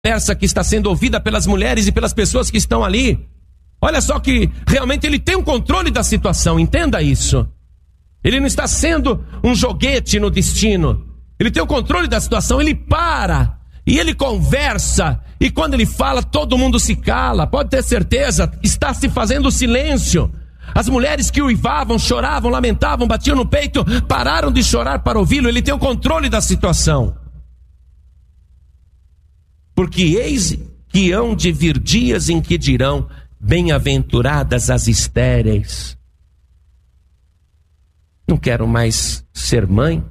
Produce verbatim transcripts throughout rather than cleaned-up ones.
conversa que está sendo ouvida pelas mulheres e pelas pessoas que estão ali. Olha só que realmente ele tem um controle da situação, entenda isso. Ele não está sendo um joguete no destino. Ele tem o controle da situação, ele para e ele conversa. E quando ele fala, todo mundo se cala. Pode ter certeza, está se fazendo silêncio. As mulheres que uivavam, choravam, lamentavam, batiam no peito, pararam de chorar para ouvi-lo. Ele tem o controle da situação. Porque eis que hão de vir dias em que dirão: bem-aventuradas as estéreis. Não quero mais ser mãe,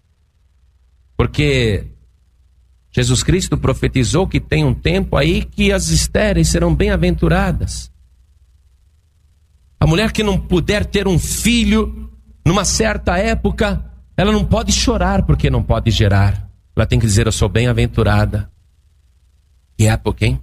porque Jesus Cristo profetizou que tem um tempo aí que as estéreis serão bem-aventuradas. A mulher que não puder ter um filho numa certa época, ela não pode chorar porque não pode gerar. Ela tem que dizer: eu sou bem-aventurada. Que época, hein?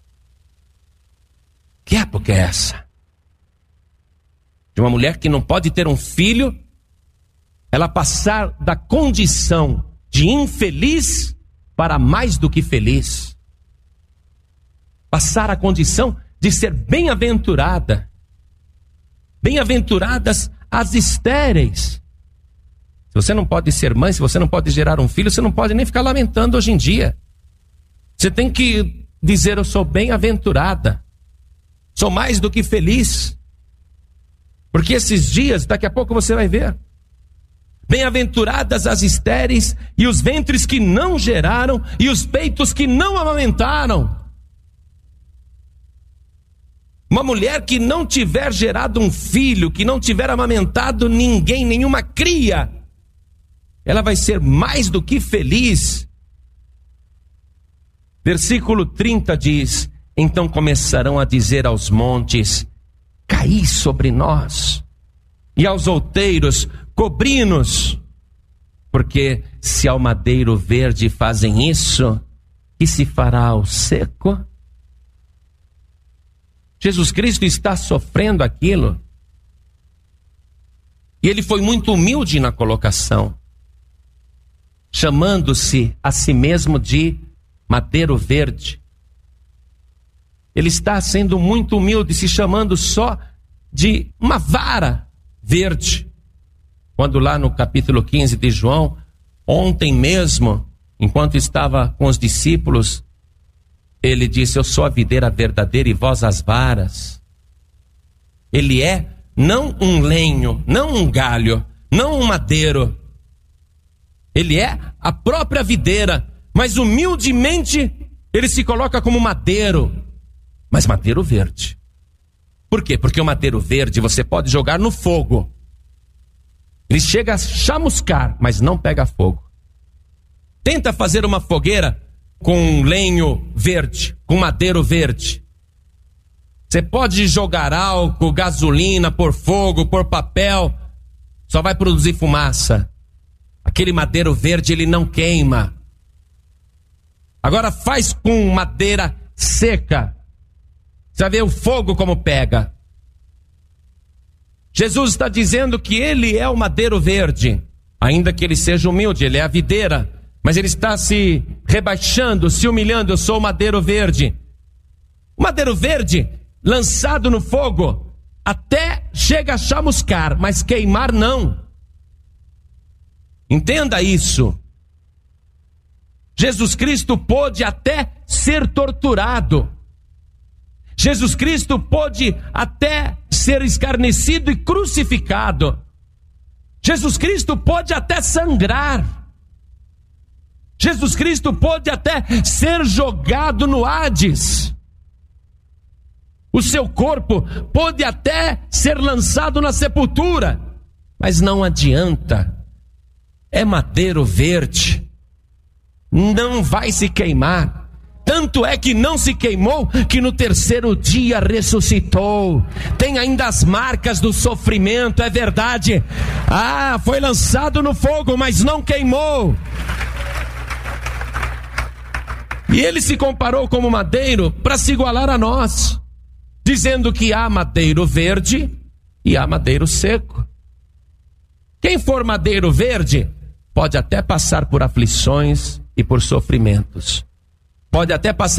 Que época é essa? De uma mulher que não pode ter um filho, ela passar da condição de infeliz para mais do que feliz. Passar a condição de ser bem-aventurada. Bem-aventuradas as estéreis. Se você não pode ser mãe, se você não pode gerar um filho, você não pode nem ficar lamentando hoje em dia. Você tem que dizer: eu sou bem-aventurada. Sou mais do que feliz. Porque esses dias, daqui a pouco você vai ver. Bem-aventuradas as estéreis e os ventres que não geraram e os peitos que não amamentaram. Uma mulher que não tiver gerado um filho, que não tiver amamentado ninguém, nenhuma cria, ela vai ser mais do que feliz. Versículo trinta diz: então começarão a dizer aos montes: caí sobre nós, e aos outeiros: cobri-nos. Porque se ao madeiro verde fazem isso, que se fará ao seco? Jesus Cristo está sofrendo aquilo. E ele foi muito humilde na colocação, chamando-se a si mesmo de madeiro verde. Ele está sendo muito humilde, se chamando só de uma vara verde. Quando lá no capítulo quinze de João, ontem mesmo, enquanto estava com os discípulos, ele disse: eu sou a videira verdadeira e vós as varas. Ele é não um lenho, não um galho, não um madeiro. Ele é a própria videira, mas humildemente ele se coloca como madeiro, mas madeiro verde. Por quê? Porque o madeiro verde você pode jogar no fogo. Ele chega a chamuscar, mas não pega fogo. Tenta fazer uma fogueira com lenho verde, com madeiro verde. Você pode jogar álcool, gasolina, pôr fogo, pôr papel, só vai produzir fumaça. Aquele madeiro verde, ele não queima. Agora faz com madeira seca, você vai ver o fogo como pega. Jesus está dizendo que ele é o madeiro verde, ainda que ele seja humilde, ele é a videira, mas ele está se rebaixando, se humilhando: eu sou o madeiro verde. O madeiro verde, lançado no fogo, até chega a chamuscar, mas queimar não. Entenda isso. Jesus Cristo pôde até ser torturado. Jesus Cristo pôde até ser escarnecido e crucificado. Jesus Cristo pôde até sangrar. Jesus Cristo pôde até ser jogado no Hades. O seu corpo pôde até ser lançado na sepultura. Mas não adianta. É madeiro verde. Não vai se queimar. Tanto é que não se queimou, que no terceiro dia ressuscitou. Tem ainda as marcas do sofrimento, é verdade. Ah, foi lançado no fogo, mas não queimou. E ele se comparou como madeiro para se igualar a nós, dizendo que há madeiro verde e há madeiro seco. Quem for madeiro verde pode até passar por aflições e por sofrimentos. Pode até passar